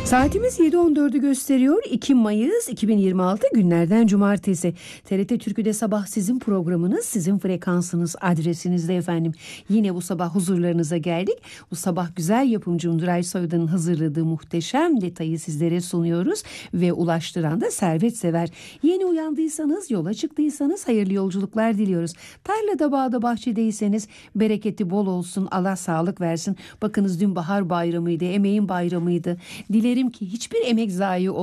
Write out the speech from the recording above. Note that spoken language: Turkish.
Saatimiz 7.14'ü gösteriyor. 2 Mayıs 2026 günlerden cumartesi. TRT Türkü'de sabah sizin programınız, sizin frekansınız, adresinizde efendim. Yine bu sabah huzurlarınıza geldik. Bu sabah güzel yapımcı Nuray Soydan'ın hazırladığı muhteşem detayı sizlere sunuyoruz. Ve ulaştıran da Servet Sever. Yeni uyandıysanız, yola çıktıysanız hayırlı yolculuklar diliyoruz. Tarlada, bağda, bahçedeyseniz bereketi bol olsun, Allah sağlık versin. Bakınız dün bahar bayramıydı, emeğin bayramıydı. Dilerim ki hiçbir emek zayi